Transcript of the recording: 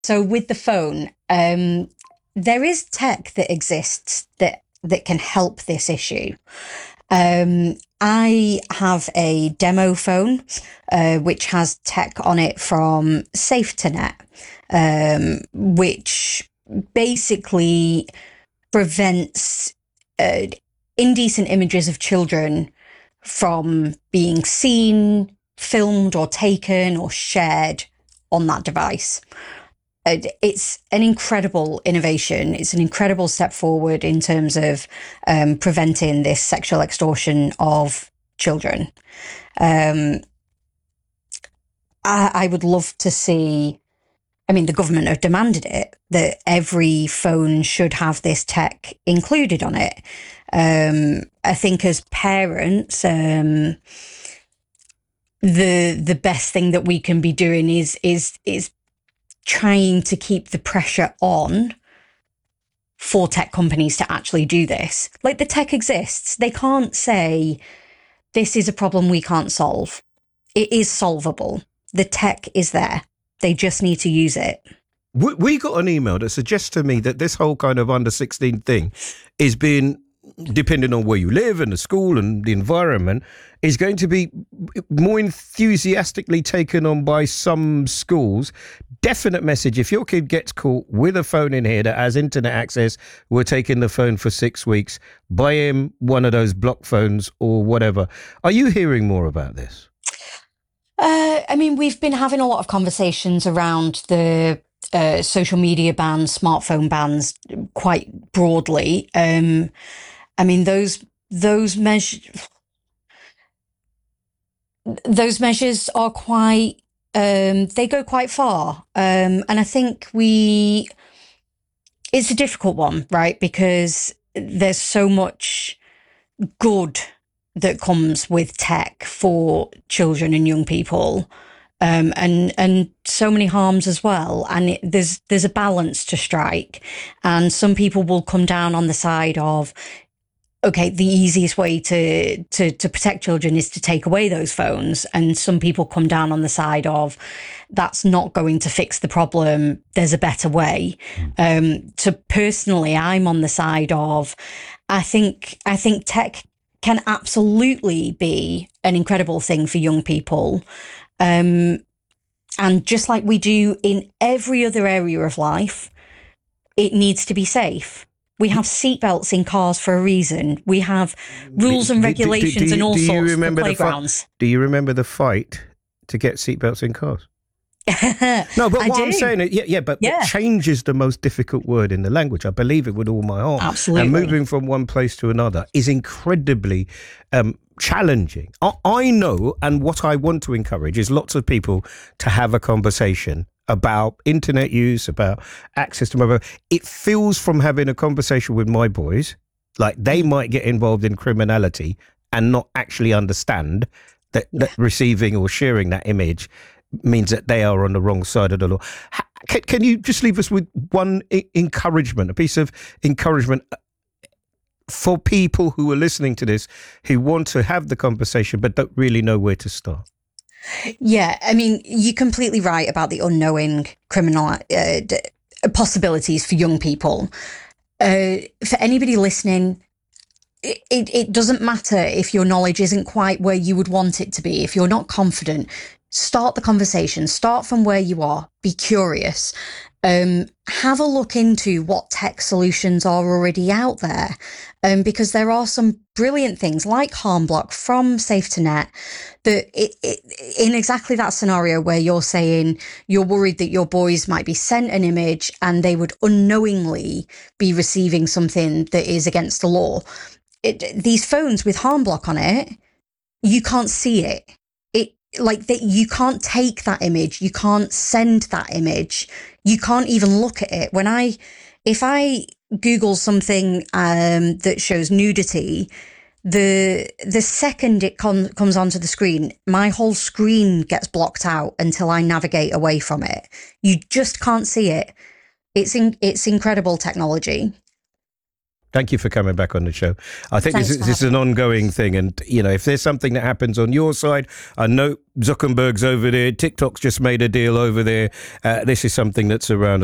So with the phone, there is tech that exists that can help this issue. I have a demo phone, which has tech on it from SafeToNet, which basically prevents indecent images of children from being seen, filmed, or taken or shared on that device. It's an incredible innovation. It's an incredible step forward in terms of preventing this sexual extortion of children. I would love to see, I mean, the government have demanded it, that every phone should have this tech included on it. I think as parents, the best thing that we can be doing is trying to keep the pressure on for tech companies to actually do this. Like, the tech exists. They can't say, this is a problem we can't solve. It is solvable. The tech is there. They just need to use it. We got an email that suggests to me that this whole kind of under 16 thing is being, depending on where you live and the school and the environment, is going to be more enthusiastically taken on by some schools. Definite message: if your kid gets caught with a phone in here that has internet access, we're taking the phone for 6 weeks. Buy him one of those block phones or whatever. Are you hearing more about this? I mean, we've been having a lot of conversations around the social media bans, smartphone bans, quite broadly. I mean, those measures are quite, they go quite far. And I think it's a difficult one, right? Because there's so much good that comes with tech for children and young people, and so many harms as well. And there's a balance to strike. And some people will come down on the side of, okay, the easiest way to protect children is to take away those phones. And some people come down on the side of, that's not going to fix the problem. There's a better way. So personally, I'm on the side of, I think tech can absolutely be an incredible thing for young people. And just like we do in every other area of life, it needs to be safe. We have seatbelts in cars for a reason. We have rules and regulations and all sorts for playgrounds. Do you remember the fight to get seatbelts in cars? No, but what I'm saying is, but change is the most difficult word in the language. I believe it with all my heart. Absolutely. And moving from one place to another is incredibly challenging. I know, and what I want to encourage is lots of people to have a conversation about internet use, about access to mobile. It feels, from having a conversation with my boys, like they might get involved in criminality and not actually understand that receiving or sharing that image means that they are on the wrong side of the law. Can you just leave us with one encouragement, a piece of encouragement for people who are listening to this, who want to have the conversation but don't really know where to start? Yeah, I mean, you're completely right about the unknowing criminal possibilities for young people. For anybody listening, it doesn't matter if your knowledge isn't quite where you would want it to be. If you're not confident, start the conversation. Start from where you are. Be curious. Have a look into what tech solutions are already out there, because there are some brilliant things like HarmBlock from SafeToNet that in exactly that scenario where you're saying you're worried that your boys might be sent an image and they would unknowingly be receiving something that is against the law. These phones with HarmBlock on it, you can't see it. Like that, you can't take that image. You can't send that image. You can't even look at it. If I Google something that shows nudity, the second it comes onto the screen, my whole screen gets blocked out until I navigate away from it. You just can't see it. It's incredible technology. Thank you for coming back on the show. I think Thanks this is an ongoing thing. And, if there's something that happens on your side, I know Zuckerberg's over there. TikTok's just made a deal over there. This is something that's around